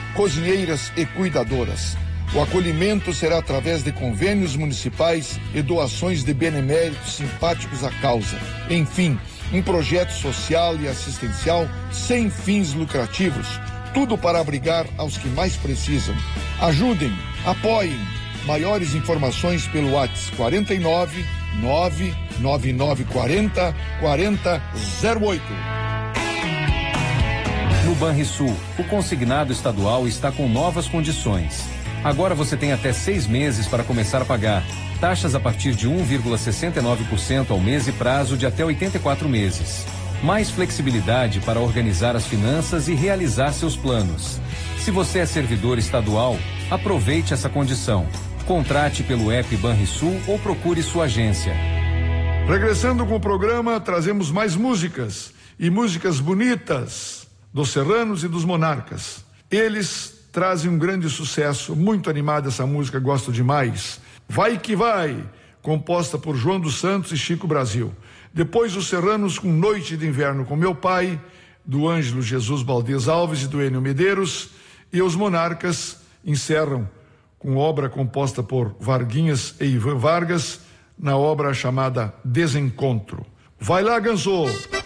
cozinheiras e cuidadoras. O acolhimento será através de convênios municipais e doações de beneméritos simpáticos à causa. Enfim, um projeto social e assistencial sem fins lucrativos. Tudo para abrigar aos que mais precisam. Ajudem, apoiem. Maiores informações pelo WhatsApp 49 99940 4008. No Banrisul, o consignado estadual está com novas condições. Agora você tem até 6 meses para começar a pagar. Taxas a partir de 1,69% ao mês e prazo de até 84 meses. Mais flexibilidade para organizar as finanças e realizar seus planos. Se você é servidor estadual, aproveite essa condição. Contrate pelo app Banrisul ou procure sua agência. Regressando com o programa, trazemos mais músicas. E músicas bonitas dos Serranos e dos Monarcas. Eles trazem um grande sucesso, muito animada essa música, gosto demais. Vai que vai, composta por João dos Santos e Chico Brasil. Depois os Serranos com Noite de Inverno com Meu Pai, do Ângelo Jesus Valdez Alves e do Enio Medeiros. E os Monarcas encerram com obra composta por Varguinhas e Ivan Vargas, na obra chamada Desencontro. Vai lá, Ganso!